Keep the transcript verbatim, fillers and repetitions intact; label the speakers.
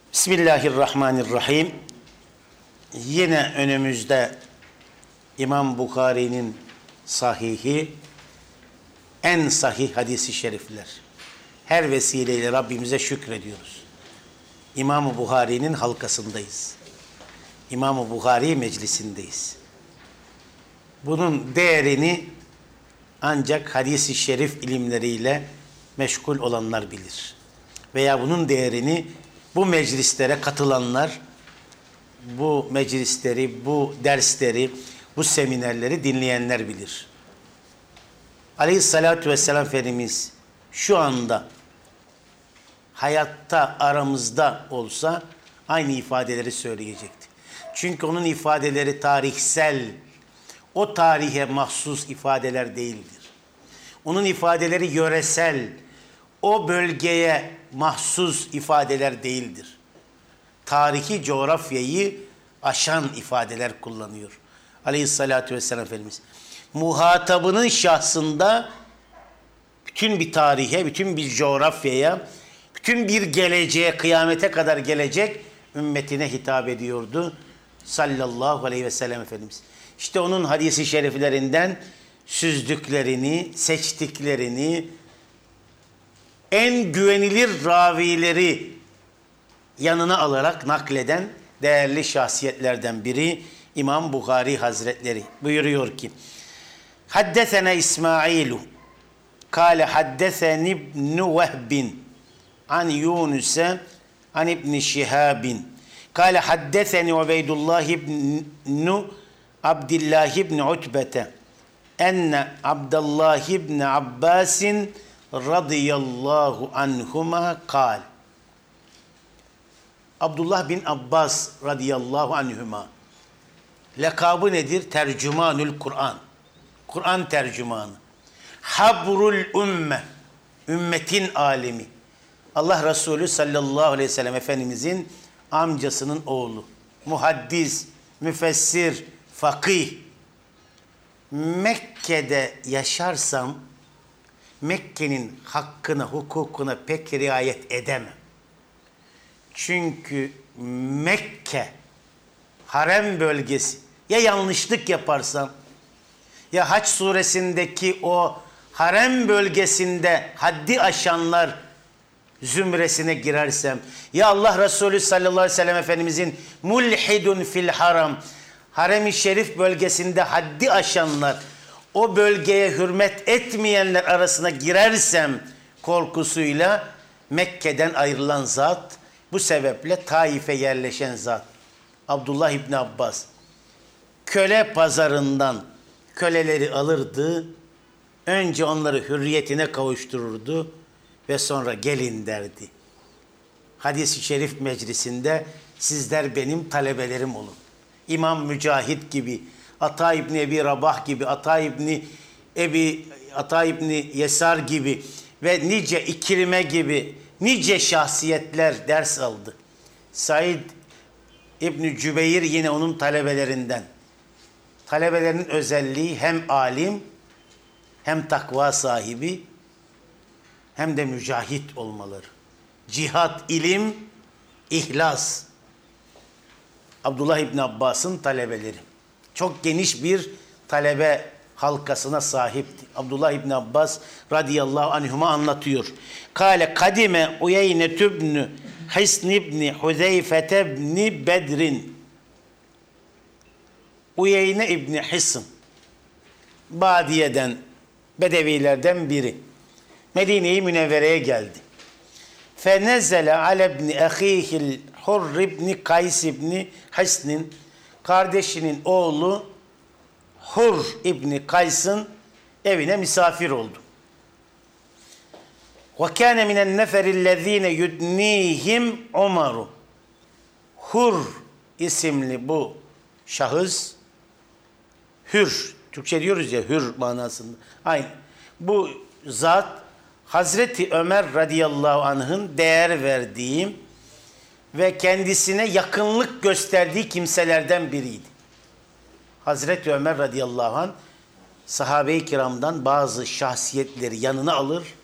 Speaker 1: Bismillahirrahmanirrahim. Yine önümüzde İmam Bukhari'nin sahihi, en sahih hadisi şerifler. Her vesileyle Rabbimize şükrediyoruz. İmam-ı Bukhari'nin halkasındayız. İmam-ı Bukhari meclisindeyiz. Bunun değerini ancak hadis-i şerif ilimleriyle meşgul olanlar bilir. Veya bunun değerini bu meclislere katılanlar, bu meclisleri, bu dersleri, bu seminerleri dinleyenler bilir. Aleyhissalatü vesselam Efendimiz şu anda hayatta aramızda olsa aynı ifadeleri söyleyecekti. Çünkü onun ifadeleri tarihsel, o tarihe mahsus ifadeler değildir. Onun ifadeleri yöresel, o bölgeye mahsus ifadeler değildir. Tarihi coğrafyayı aşan ifadeler kullanıyor Aleyhissalatü vesselam Efendimiz. Muhatabının şahsında bütün bir tarihe, bütün bir coğrafyaya, bütün bir geleceğe, kıyamete kadar gelecek ümmetine hitap ediyordu sallallahu aleyhi ve sellem Efendimiz. İşte onun hadisi şeriflerinden süzdüklerini, seçtiklerini, en güvenilir ravileri yanına alarak nakleden değerli şahsiyetlerden biri İmam Bukhari Hazretleri buyuruyor ki: Haddesene İsmailu kâle haddeseni ibn Vehbin an Yunus'e an ibn Şihabin kâle haddeseni Ubeydullah ibn Abdillah ibn Utbete enne Abdullah ibn Abbasin radıyallahu anhuma kal. Abdullah bin Abbas radıyallahu anhuma. Lakabı nedir? Tercümanül Kur'an. Kur'an tercümanı. Habrul ümme. Ümmetin alimi. Allah Resulü sallallahu aleyhi ve sellem Efendimizin amcasının oğlu. Muhaddis, müfessir, fakih. Mekke'de yaşarsam Mekke'nin hakkına, hukukuna pek riayet edemem. Çünkü Mekke, harem bölgesi, ya yanlışlık yaparsam, ya Hac suresindeki o harem bölgesinde haddi aşanlar zümresine girersem, ya Allah Resulü sallallahu aleyhi ve sellem Efendimizin mulhidun fil haram, harem-i şerif bölgesinde haddi aşanlar, o bölgeye hürmet etmeyenler arasına girersem korkusuyla Mekke'den ayrılan zat, bu sebeple Taif'e yerleşen zat Abdullah İbni Abbas köle pazarından köleleri alırdı, önce onları hürriyetine kavuştururdu ve sonra gelin derdi. Hadis-i şerif meclisinde sizler benim talebelerim olun. İmam Mücahit gibi, Ata İbni Ebi Rabah gibi, Ata İbni Ebi, Ata İbni Yesar gibi ve nice İkrime gibi nice şahsiyetler ders aldı. Said İbni Cübeyr yine onun talebelerinden. Talebelerinin özelliği hem alim, hem takva sahibi, hem de mücahit olmaları. Cihat, ilim, ihlas. Abdullah İbni Abbas'ın talebeleri. Çok geniş bir talebe halkasına sahipti. Abdullah İbni Abbas radıyallahu anhuma anlatıyor. Kale kadime Uyeyne tübnü Hisn ibni Huzeyfete ibni Bedrin. Uyeyne İbni Hisn, Badiye'den, Bedevilerden biri. Medine-i Münevvere'ye geldi. Fenezele ale ibni ahihil Hurr ibni Kays ibni Hisn'in, kardeşinin oğlu Hurr İbni Kays'ın evine misafir oldu. وَكَانَ مِنَ النَّفَرِ الَّذ۪ينَ يُدْن۪يهِمْ عُمَرُ. Hurr isimli bu şahıs, hür, Türkçe diyoruz ya hür manasında. Aynı. Bu zat Hazreti Ömer radıyallahu anh'ın değer verdiği ve kendisine yakınlık gösterdiği kimselerden biriydi. Hazreti Ömer radıyallahu anh sahabe-i kiramdan bazı şahsiyetleri yanına alır